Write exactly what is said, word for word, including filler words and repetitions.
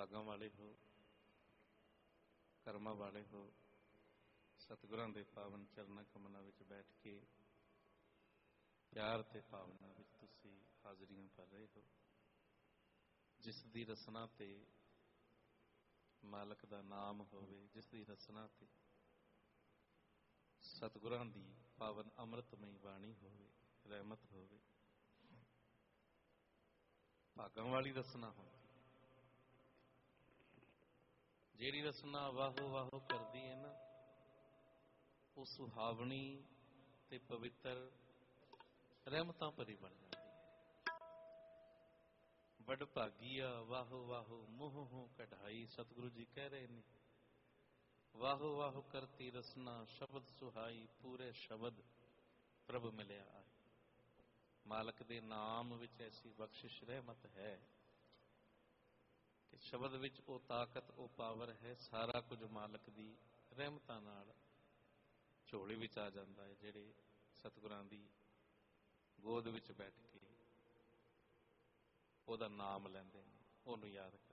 ਭਾਗਾਂ ਵਾਲੇ ਹੋ, ਕਰਮਾਂ ਵਾਲੇ ਹੋ। ਸਤਿਗੁਰਾਂ ਦੇ ਪਾਵਨ ਚਰਨਾਂ ਕਮਲਾਂ ਵਿੱਚ ਬੈਠ ਕੇ ਪਿਆਰ ਤੇ ਭਾਵਨਾ ਵਿੱਚ ਤੁਸੀਂ ਹਾਜ਼ਰੀਆਂ ਭਰ ਰਹੇ ਹੋ। ਜਿਸ ਦੀ ਰਸਨਾ ਤੇ ਮਾਲਕ ਦਾ ਨਾਮ ਹੋਵੇ, ਜਿਸ ਦੀ ਰਸਨਾ ਤੇ ਸਤਿਗੁਰਾਂ ਦੀ ਪਾਵਨ ਅੰਮ੍ਰਿਤਮਈ ਬਾਣੀ ਹੋਵੇ, ਰਹਿਮਤ ਹੋਵੇ, ਭਾਗਾਂ ਵਾਲੀ ਰਸਨਾ ਹੁੰਦੀ। ਜਿਹੜੀ ਰਸਨਾ ਵਾਹੋ ਵਾਹੋ ਕਰਦੀ ਹੈ ਨਾ, ਉਹ ਸੁਹਾਵਣੀ ਤੇ ਪਵਿੱਤਰ ਰਹਿਮਤਾਂ ਭਰੀ ਬਣ ਜਾਂਦੀ ਹੈ। ਵੱਡ ਭਾਗੀਆ ਵਾਹੋ ਵਾਹੋ ਮੋਹ ਹੋ ਕਢਾਈ। ਸਤਿਗੁਰੂ ਜੀ ਕਹਿ ਰਹੇ ਨੇ, ਵਾਹੋ ਵਾਹੋ ਕਰਤੀ ਰਸਨਾ ਸ਼ਬਦ ਸੁਹਾਈ। ਪੂਰੇ ਸ਼ਬਦ ਪ੍ਰਭ ਮਿਲਿਆ ਆਏ। ਮਾਲਕ ਦੇ ਨਾਮ ਵਿੱਚ ਐਸੀ ਬਖਸ਼ਿਸ਼ ਰਹਿਮਤ ਹੈ ਕਿ ਸ਼ਬਦ ਵਿੱਚ ਉਹ ਤਾਕਤ, ਉਹ ਪਾਵਰ ਹੈ। ਸਾਰਾ ਕੁਝ ਮਾਲਕ ਦੀ ਰਹਿਮਤਾਂ ਨਾਲ ਝੋਲੇ ਵਿੱਚ ਆ ਜਾਂਦਾ ਹੈ। ਜਿਹੜੇ ਸਤਿਗੁਰਾਂ ਦੀ ਗੋਦ ਵਿੱਚ ਬੈਠ ਕੇ ਉਹਦਾ ਨਾਮ ਲੈਂਦੇ ਨੇ, ਉਹਨੂੰ ਯਾਦ